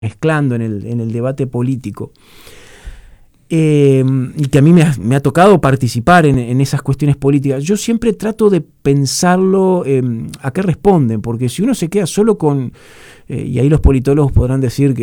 mezclando en el debate político. Y que a mí me ha tocado participar en esas cuestiones políticas. Yo siempre trato de pensarlo a qué responden, porque si uno se queda solo con, y ahí los politólogos podrán decir que